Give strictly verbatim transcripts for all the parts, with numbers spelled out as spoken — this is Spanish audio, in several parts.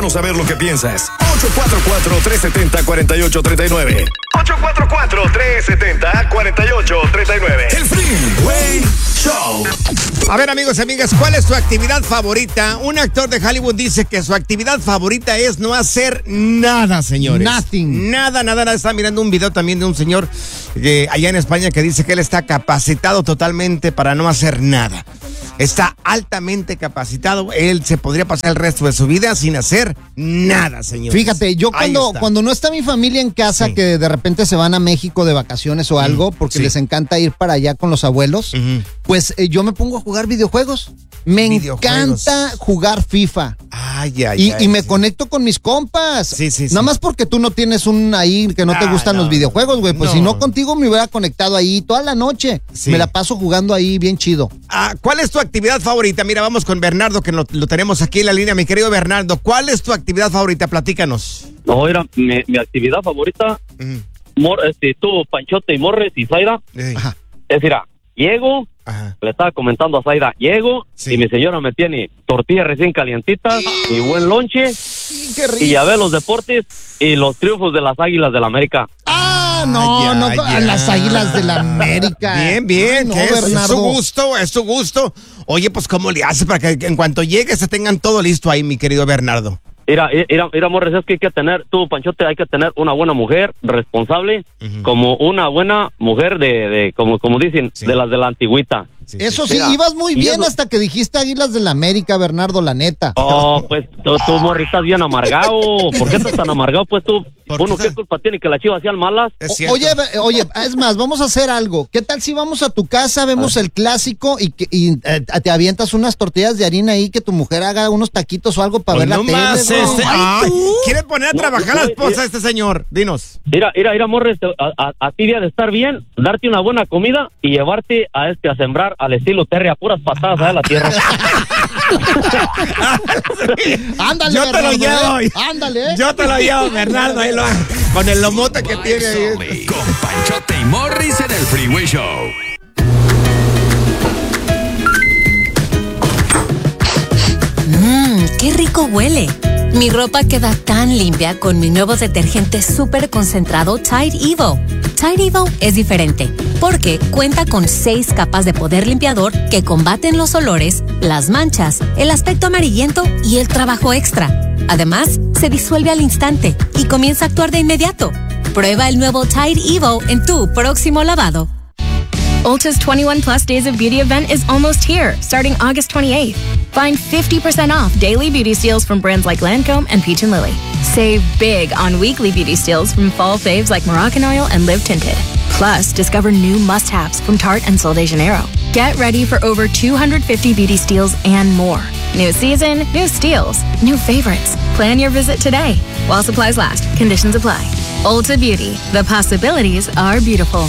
Déjanos saber lo que piensas. ocho cuatro cuatro, tres siete cero, cuatro ocho tres nueve. ocho cuatro cuatro, tres siete cero, cuatro ocho tres nueve. El Freeway Show. A ver, amigos y amigas, ¿cuál es su actividad favorita? Un actor de Hollywood dice que su actividad favorita es no hacer nada, señores. Nothing. Nada, nada, nada. Está mirando un video también de un señor eh, allá en España que dice que él está capacitado totalmente para no hacer nada. Está altamente capacitado. Él se podría pasar el resto de su vida sin hacer nada, señor. Fíjate, yo cuando, cuando no está mi familia en casa, sí, que de repente se van a México de vacaciones o algo, porque sí, les encanta ir para allá con los abuelos, uh-huh, pues eh, yo me pongo a jugar videojuegos. Me encanta jugar FIFA. Ay, ay, y, ay, y me sí. conecto con mis compas. Sí, sí, sí. Nada más porque tú no tienes un ahí que no ah, te gustan no, los videojuegos, güey. Pues no. Si no, contigo me hubiera conectado ahí toda la noche. Sí. Me la paso jugando ahí bien chido. Ah, ¿cuál es tu actividad favorita? Mira, vamos con Bernardo, que lo, lo tenemos aquí en la línea. Mi querido Bernardo, ¿cuál es tu actividad favorita? Platícanos. No, era mi, mi actividad favorita, uh-huh, Mor, este, tú, Panchote y Morris y Zaira, uh-huh, es decir, llego, ajá, le estaba comentando a Zaira, llego, sí, y mi señora me tiene tortillas recién calientitas, y buen lonche, sí, qué rico, y ya ve los deportes y los triunfos de las Águilas de la América. Ah, no, ya, no, ya. Las Águilas de la América. Bien, bien, no, es, es su gusto, es su gusto. Oye, pues, ¿cómo le hace para que en cuanto llegue se tengan todo listo ahí, mi querido Bernardo? Mira, mira, mira, Morris, es que hay que tener, tú, Panchote, hay que tener una buena mujer responsable, uh-huh, como una buena mujer de, de como, como dicen, sí, de las de la antigüita. Sí, eso sí, mira, ibas muy bien eso, hasta que dijiste Águilas de la América, Bernardo, la neta. Oh, pues tú, tú Morris, estás bien amargado. ¿Por qué estás tan amargado? Pues tú, uno, ¿qué culpa tiene que las Chivas sean malas? O, oye, oye, es más, vamos a hacer algo. ¿Qué tal si vamos a tu casa, vemos el clásico y, que, y eh, te avientas unas tortillas de harina ahí, que tu mujer haga unos taquitos o algo para pues ver no la más tele? Este, ay, ¿quiere poner a trabajar no, no, a la esposa mira, este señor? Dinos. Mira, mira, mira, Morris, a, a, a ti debe de estar bien, darte una buena comida y llevarte a este a sembrar al estilo Terry a puras patadas a la tierra. Ándale, yo te Bernardo, lo llevo. ¿eh? Ándale. Yo te lo llevo, Bernardo, ahí lo, con el lomote que tiene ahí. Con Panchote y Morris en el Freeway Show. Mmm, qué rico huele. Mi ropa queda tan limpia con mi nuevo detergente súper concentrado Tide Evo. Tide Evo es diferente porque cuenta con seis capas de poder limpiador que combaten los olores, las manchas, el aspecto amarillento y el trabajo extra. Además, se disuelve al instante y comienza a actuar de inmediato. Prueba el nuevo Tide Evo en tu próximo lavado. Ulta's twenty-one plus Days of Beauty event is almost here, starting August twenty-eighth. Find fifty percent off daily beauty steals from brands like Lancome and Peach and Lily. Save big on weekly beauty steals from fall faves like Moroccan Oil and Live Tinted. Plus, discover new must-haves from Tarte and Sol de Janeiro. Get ready for over two hundred fifty beauty steals and more. New season, new steals, new favorites. Plan your visit today. While supplies last, conditions apply. Ulta Beauty, the possibilities are beautiful.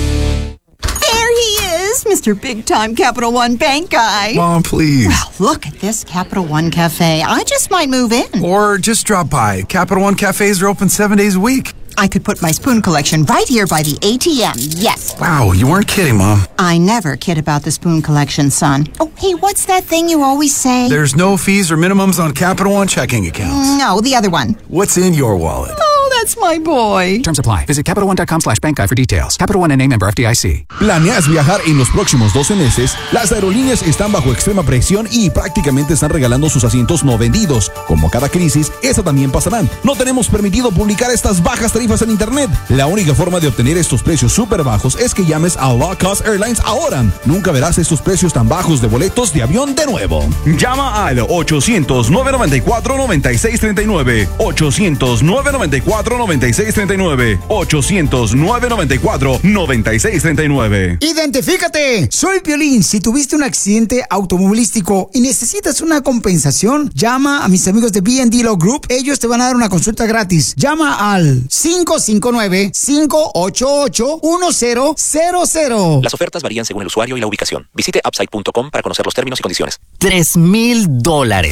Mister Big Time Capital One Bank guy. Mom, please. Well, look at this Capital One Cafe. I just might move in. Or just drop by. Capital One cafes are open seven days a week. I could put my spoon collection right here by the A T M, yes. Wow, you weren't kidding, Mom. I never kid about the spoon collection, son. Oh, hey, what's that thing you always say? There's no fees or minimums on Capital One checking accounts. No, the other one. What's in your wallet? Oh, that's my boy. Terms apply. Visit CapitalOne.com slash bank guy for details. Capital One N A member F D I C. ¿Planeas viajar en los próximos doce meses? Las aerolíneas están bajo extrema presión y prácticamente están regalando sus asientos no vendidos. Como cada crisis, esa también pasará. No tenemos permitido publicar estas bajas tarifas en internet. La única forma de obtener estos precios súper bajos es que llames a Low Cost Airlines ahora. Nunca verás estos precios tan bajos de boletos de avión de nuevo. Llama al ochocientos, nueve noventa y cuatro, noventa y seis treinta y nueve. ochocientos, nueve noventa y cuatro, noventa y seis treinta y nueve. ochocientos, nueve noventa y cuatro, noventa y seis treinta y nueve. Identifícate. Soy Piolín. Si tuviste un accidente automovilístico y necesitas una compensación, llama a mis amigos de B and D Law Group. Ellos te van a dar una consulta gratis. Llama al cinco cinco nueve, cinco ocho ocho, uno cero cero cero. Las ofertas varían según el usuario y la ubicación. Visite upside punto com para conocer los términos y condiciones. Tres mil dólares.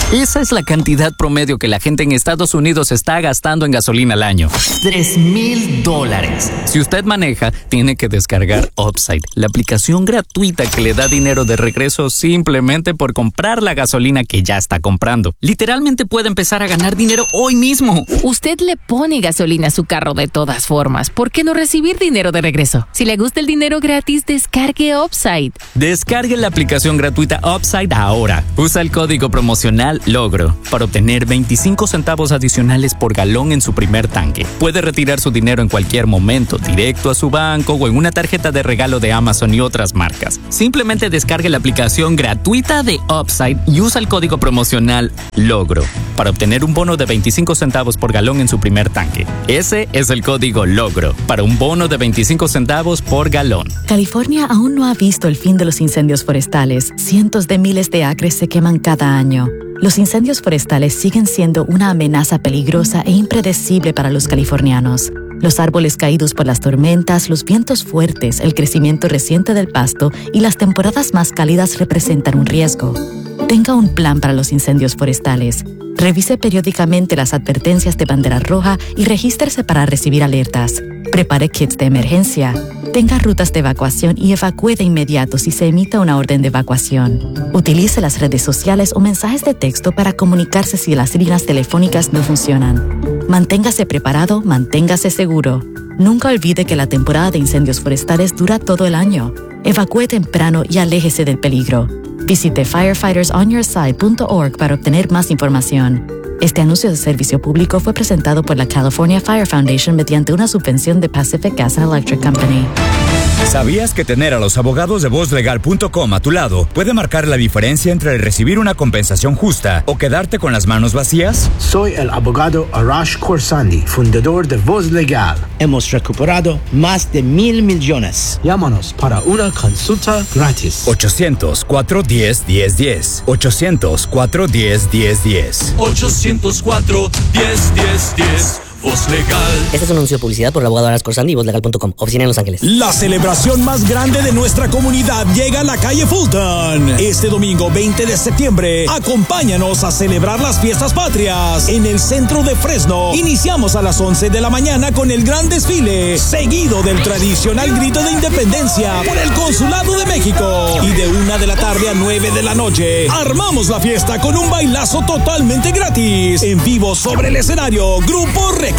Esa es la cantidad promedio que la gente en Estados Unidos está gastando en gasolina al año. Tres mil dólares. Si usted maneja, tiene que descargar Upside, la aplicación gratuita que le da dinero de regreso simplemente por comprar la gasolina que ya está comprando. Literalmente puede empezar a ganar dinero hoy mismo. Usted le pone gasolina a su carro de todas formas. ¿Por qué no recibir dinero de regreso? Si le gusta el dinero gratis, descargue Upside. Descargue la aplicación gratuita Upside ahora. Usa el código promocional LOGRO para obtener veinticinco centavos adicionales por galón en su primer tanque. Puede retirar su dinero en cualquier momento, directo a su banco o en una tarjeta de regalo de Amazon y otras marcas. Simplemente descargue la aplicación gratuita de Upside y usa el código promocional LOGRO para obtener un bono de veinticinco centavos por galón en su primer tanque. Ese es el código LOGRO para un bono de veinticinco centavos por galón. California aún no ha visto el fin de los incendios forestales. Cientos de miles de acres se queman cada año. Los incendios forestales siguen siendo una amenaza peligrosa e impredecible para los californianos. Los árboles caídos por las tormentas, los vientos fuertes, el crecimiento reciente del pasto y las temporadas más cálidas representan un riesgo. Tenga un plan para los incendios forestales. Revise periódicamente las advertencias de bandera roja y regístrese para recibir alertas. Prepare kits de emergencia. Tenga rutas de evacuación y evacúe de inmediato si se emita una orden de evacuación. Utilice las redes sociales o mensajes de texto para comunicarse si las líneas telefónicas no funcionan. Manténgase preparado, manténgase seguro. Nunca olvide que la temporada de incendios forestales dura todo el año. Evacúe temprano y aléjese del peligro. Visite firefighters on your side punto org para obtener más información. Este anuncio de servicio público fue presentado por la California Fire Foundation mediante una subvención de Pacific Gas and Electric Company. ¿Sabías que tener a los abogados de voz legal punto com a tu lado puede marcar la diferencia entre recibir una compensación justa o quedarte con las manos vacías? Soy el abogado Arash Khorsandi, fundador de Voz Legal. Hemos recuperado más de mil millones. Llámanos para una consulta gratis. ochocientos, cuatro uno cero, uno cero uno cero. ochocientos, cuatro uno cero, uno cero uno cero. ochocientos cuatro, diez, diez, diez. Voz Legal. Este es un anuncio de publicidad por el abogado Arash Khorsandi y voz legal punto com, oficina en Los Ángeles. La celebración más grande de nuestra comunidad llega a la calle Fulton. Este domingo veinte de septiembre, acompáñanos a celebrar las fiestas patrias en el centro de Fresno. Iniciamos a las once de la mañana con el gran desfile, seguido del tradicional grito de independencia por el Consulado de México. Y de una de la tarde a nueve de la noche, armamos la fiesta con un bailazo totalmente gratis. En vivo sobre el escenario, Grupo Recluta,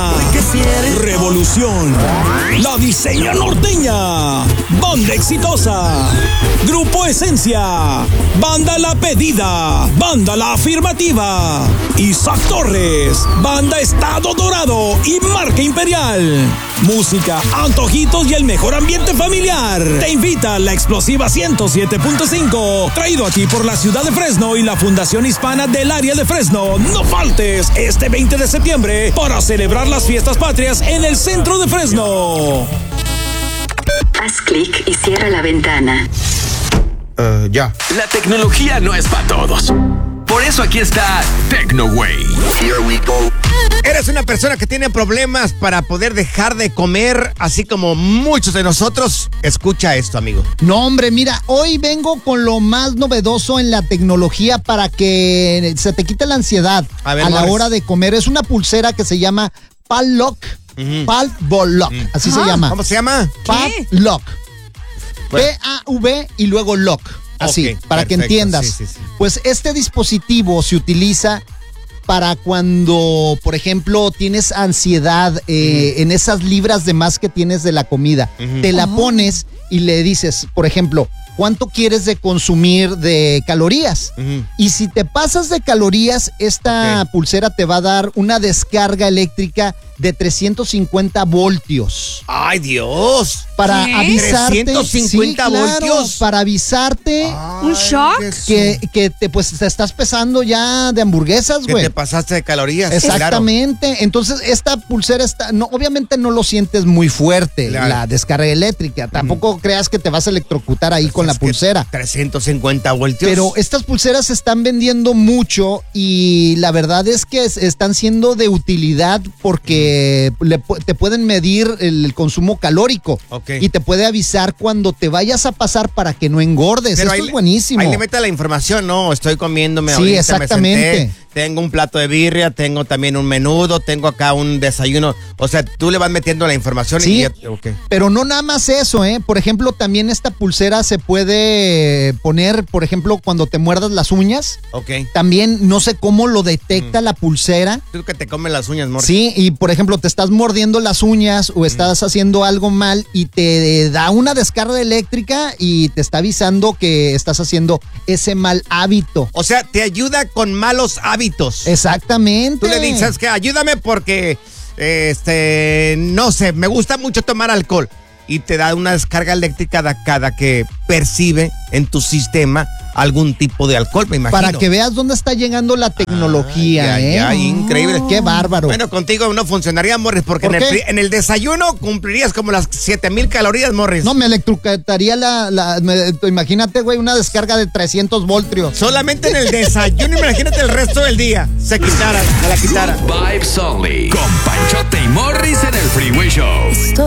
Revolución, La Diseña Norteña, Banda Exitosa, Grupo Esencia, Banda La Pedida, Banda La Afirmativa, Isaac Torres, Banda Estado Dorado y Marca Imperial. Música, antojitos y el mejor ambiente familiar. Te invita la explosiva ciento siete punto cinco, traído a ti por la ciudad de Fresno y la Fundación Hispana del área de Fresno. No faltes este veinte de septiembre para celebrar las fiestas patrias en el centro de Fresno. Haz clic y cierra la ventana. Uh, ya. La tecnología no es para todos. Por eso aquí está TecnoWay. Here we go. ¿Eres una persona que tiene problemas para poder dejar de comer, así como muchos de nosotros? Escucha esto, amigo. No, hombre, mira, hoy vengo con lo más novedoso en la tecnología para que se te quite la ansiedad a, ver, a la hora de comer. Es una pulsera que se llama Pallock. Uh-huh. Palvolock, uh-huh. así uh-huh. se llama. ¿Cómo se llama? Pallock. Bueno. P A V y luego lock. Así, okay, para perfecto, que entiendas. Sí, sí, sí. Pues este dispositivo se utiliza para cuando, por ejemplo, tienes ansiedad eh, uh-huh. en esas libras de más que tienes de la comida. Uh-huh. Te la uh-huh. pones y le dices, por ejemplo, ¿cuánto quieres de consumir de calorías? Uh-huh. Y si te pasas de calorías, esta okay. pulsera te va a dar una descarga eléctrica de trescientos cincuenta voltios. ¡Ay, Dios! Para ¿Qué? avisarte. ¿trescientos cincuenta sí, claro, voltios? Para avisarte. Ay, ¿un shock? Que, que te, pues, te estás pesando ya de hamburguesas, güey. Que te pasaste de calorías. Exactamente. Claro. Entonces, esta pulsera está, no, obviamente no lo sientes muy fuerte, claro. la descarga eléctrica. Tampoco mm. creas que te vas a electrocutar ahí pues con la pulsera. trescientos cincuenta voltios. Pero estas pulseras se están vendiendo mucho y la verdad es que están siendo de utilidad porque eh, le, te pueden medir el, el consumo calórico. Okay. Y te puede avisar cuando te vayas a pasar para que no engordes. Pero Esto ahí, es buenísimo. Ahí le mete la información, ¿no? Estoy comiéndome Sí, ahorita, exactamente. me senté, tengo un plato de birria, tengo también un menudo, tengo acá un desayuno. O sea, tú le vas metiendo la información Sí, y... Okay. Pero no nada más eso, ¿eh? Por ejemplo, también esta pulsera se puede poner, por ejemplo, cuando te muerdas las uñas. Ok. También no sé cómo lo detecta mm. la pulsera. Tú que te comes las uñas, Morris. Sí, y por ejemplo, te estás mordiendo las uñas o estás mm. haciendo algo mal y te da una descarga eléctrica y te está avisando que estás haciendo ese mal hábito. O sea, te ayuda con malos hábitos. Exactamente. Tú le dices que ayúdame porque, este, no sé, me gusta mucho tomar alcohol. Y te da una descarga eléctrica cada, cada que percibe en tu sistema algún tipo de alcohol, me imagino. Para que veas dónde está llegando la tecnología, ah, ya, ¿eh? Ya, increíble. Qué bárbaro. Bueno, contigo no funcionaría, Morris, porque ¿Por en, el, qué? en el desayuno cumplirías como las siete mil calorías, Morris. No, me electrocutaría la... la me, imagínate, güey, una descarga de trescientos voltios. Solamente en el desayuno, imagínate el resto del día. Se quitara, se la quitara. Vibes Only. Con Panchote y Morris en el Freeway Show. Esto